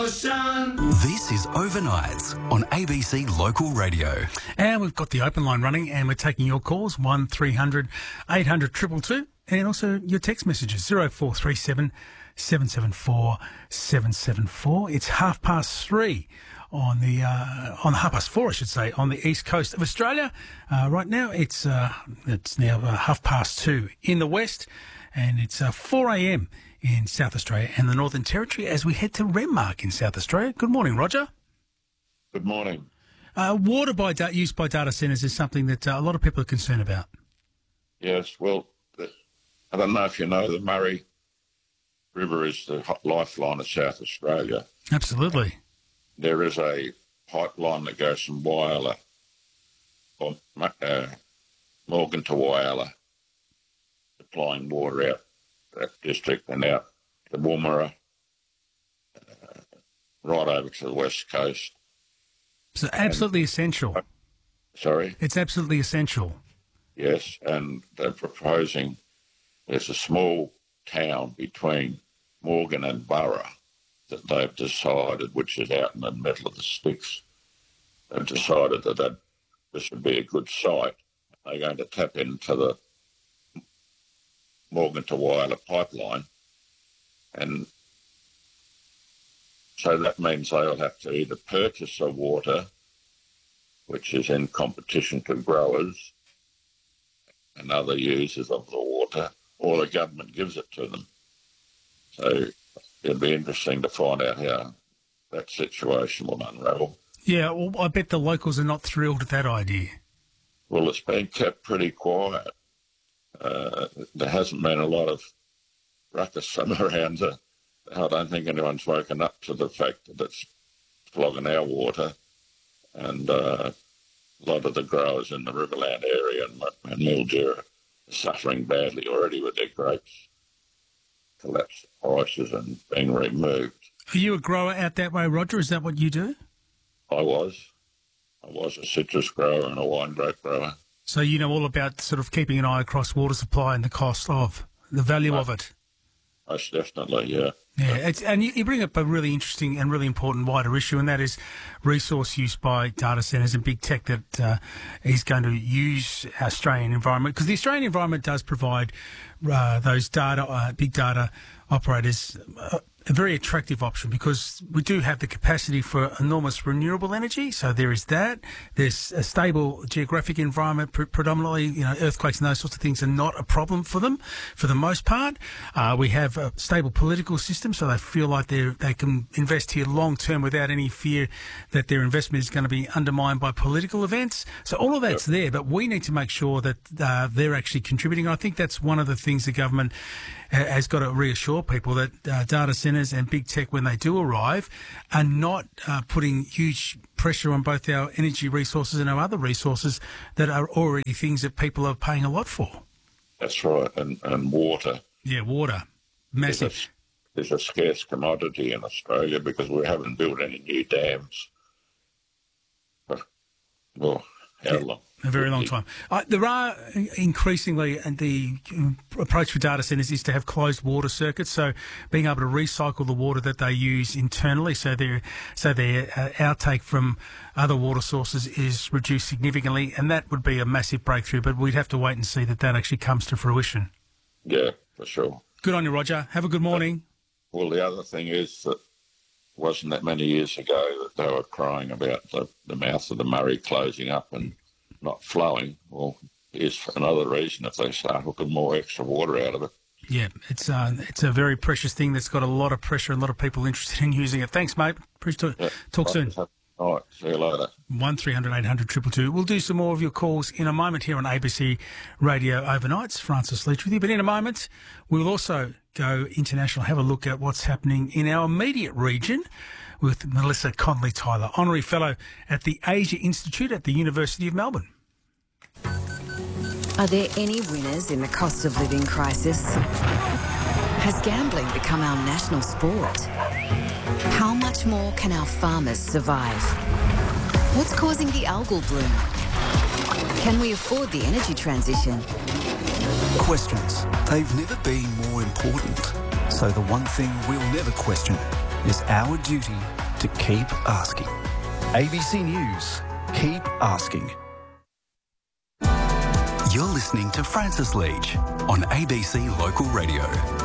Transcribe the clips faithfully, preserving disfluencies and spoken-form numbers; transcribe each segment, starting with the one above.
This is Overnights on A B C Local Radio. And we've got the open line running and we're taking your calls, one three hundred eight hundred two two two, and also your text messages, zero four three seven seven seven four seven seven four. It's half past three on the, uh, on the half past four, I should say, on the east coast of Australia. Uh, right now it's, uh, it's now uh, half past two in the west, and it's uh, four a.m. in South Australia and the Northern Territory as we head to Renmark in South Australia. Good morning, Roger. Good morning. Uh, water by da- used by data centres is something that uh, a lot of people are concerned about. Yes, well, the, I don't know if you know, the Murray River is the hot lifeline of South Australia. Absolutely. There is a pipeline that goes from Whyalla, or uh, Morgan to Whyalla, supplying water out that district and out to Woomera, uh, right over to the west coast. So absolutely and, essential. Uh, sorry? It's absolutely essential. Yes, and they're proposing there's a small town between Morgan and Burra that they've decided, which is out in the middle of the sticks, they've decided that, that this would be a good site. They're going to tap into the Morgan to Whyalla pipeline, and so that means they'll have to either purchase the water, which is in competition to growers and other users of the water, or the government gives it to them. So it'll be interesting to find out how that situation will unravel. Yeah, well, I bet the locals are not thrilled at that idea. Well, it's been kept pretty quiet. Uh, there hasn't been a lot of ruckus from around. Uh, I don't think anyone's woken up to the fact that it's flogging our water, and uh, a lot of the growers in the Riverland area and, and Mildura are suffering badly already with their grapes, collapsed prices and being removed. Are you a grower out that way, Roger? Is that what you do? I was. I was a citrus grower and a wine grape grower. So you know all about sort of keeping an eye across water supply and the cost of, the value Most, of it. Most definitely, yeah. Yeah, it's, and you, you bring up a really interesting and really important wider issue, and that is resource use by data centres and big tech that uh, is going to use Australian environment, because the Australian environment does provide uh, those data, uh, big data operators uh, a very attractive option, because we do have the capacity for enormous renewable energy. So there is that. There's a stable geographic environment, pre- predominantly, you know, earthquakes and those sorts of things are not a problem for them for the most part. Uh, we have a stable political system, so they feel like they they can invest here long term without any fear that their investment is going to be undermined by political events. So all of that's there, but we need to make sure that uh, they're actually contributing. I think that's one of the things the government has got to reassure people, that uh, data centres and big tech, when they do arrive, are not uh, putting huge pressure on both our energy resources and our other resources that are already things that people are paying a lot for. That's right, and, and water. Yeah, water. Massive. Is a, is a scarce commodity in Australia because we haven't built any new dams. But, well, how yeah. long? A very long time. Uh, there are increasingly, and the approach for data centres is to have closed water circuits, so being able to recycle the water that they use internally, so their so their uh, outtake from other water sources is reduced significantly, and that would be a massive breakthrough. But we'd have to wait and see that that actually comes to fruition. Yeah, for sure. Good on you, Roger. Have a good morning. Uh, well, the other thing is that it wasn't that many years ago that they were crying about the, the mouth of the Murray closing up and not flowing. Well, here's another reason if they start hooking more extra water out of it. Yeah, it's uh, it's a very precious thing that's got a lot of pressure and a lot of people interested in using it. Thanks, mate. Appreciate it. Talk soon. All right, see you later. one three hundred eight hundred two two two. We'll do some more of your calls in a moment here on A B C Radio Overnights. Francis Leach with you. But in a moment, we'll also go international, have a look at what's happening in our immediate region with Melissa Conley-Tyler, Honorary Fellow at the Asia Institute at the University of Melbourne. Are there any winners in the cost of living crisis? Has gambling become our national sport? How much more can our farmers survive? What's causing the algal bloom? Can we afford the energy transition? Questions. They've never been more important. So the one thing we'll never question, it's our duty to keep asking. A B C News, keep asking. You're listening to Francis Leach on A B C Local Radio.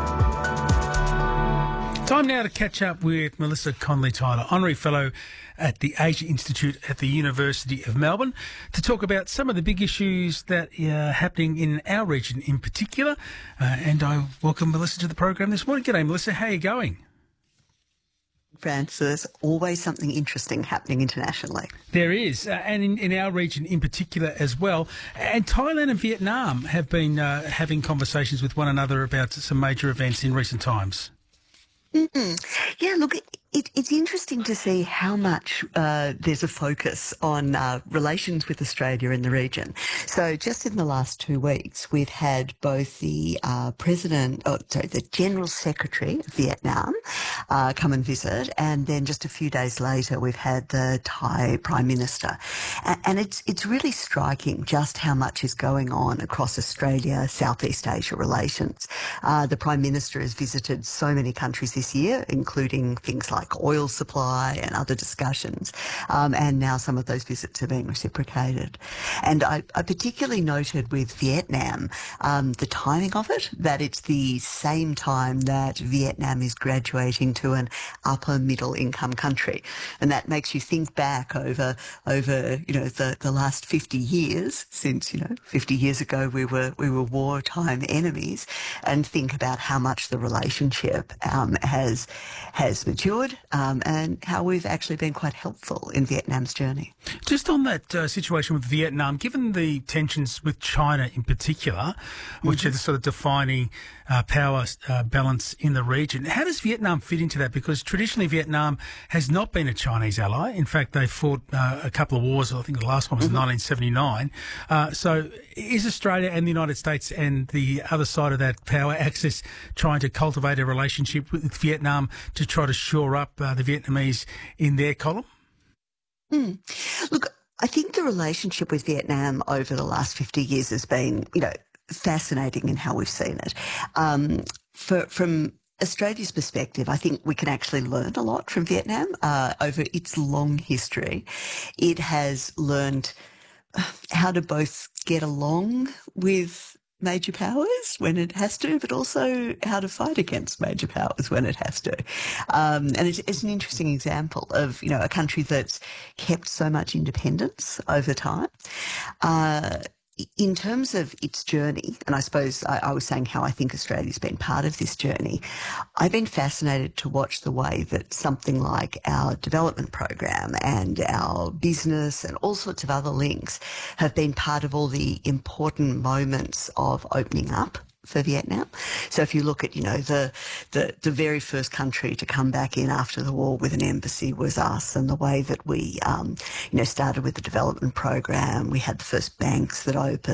Time now to catch up with Melissa Conley-Tyler, Honorary Fellow at the Asia Institute at the University of Melbourne, to talk about some of the big issues that are happening in our region in particular. Uh, and I welcome Melissa to the program this morning. G'day, Melissa. How are you going? Francis, always something interesting happening internationally. There is, uh, and in, in our region in particular as well. And Thailand and Vietnam have been uh, having conversations with one another about some major events in recent times. Mm-hmm. Yeah, look, it, it's interesting to see how much uh, there's a focus on uh, relations with Australia in the region. So just in the last two weeks, we've had both the uh, President, oh, sorry, the General Secretary of Vietnam uh, come and visit, and then just a few days later, we've had the Thai Prime Minister. And, and it's it's really striking just how much is going on across Australia, Southeast Asia relations. Uh, the Prime Minister has visited so many countries this year, including things like oil supply and other discussions, um, and now some of those visits are being reciprocated. And I, I particularly noted with Vietnam um, the timing of it, that it's the same time that Vietnam is graduating to an upper middle income country, and that makes you think back over over you know the, the last fifty years, since you know fifty years ago we were we were wartime enemies, and think about how much the relationship um, has has matured, um, and how we've actually been quite helpful in Vietnam's journey. Just on that uh, situation with Vietnam, given the tensions with China in particular, which mm-hmm. are the sort of defining uh, power uh, balance in the region, how does Vietnam fit into that? Because traditionally Vietnam has not been a Chinese ally. In fact, they fought uh, a couple of wars. I think the last one was mm-hmm. in nineteen seventy-nine. Uh, so is Australia and the United States and the other side of that power axis trying to cultivate a relationship with Vietnam to try to shore up uh, the Vietnamese in their column? Mm. Look, I think the relationship with Vietnam over the last fifty years has been, you know, fascinating in how we've seen it. Um, for, from Australia's perspective, I think we can actually learn a lot from Vietnam uh, over its long history. It has learned how to both get along with major powers when it has to, but also how to fight against major powers when it has to. Um, and it's, it's an interesting example of, you know, a country that's kept so much independence over time. Uh, In terms of its journey, and I suppose I, I was saying how I think Australia's been part of this journey, I've been fascinated to watch the way that something like our development program and our business and all sorts of other links have been part of all the important moments of opening up for Vietnam. So if you look at, you know, the, the the very first country to come back in after the war with an embassy was us, and the way that we, um, you know, started with the development program. We had the first banks that opened.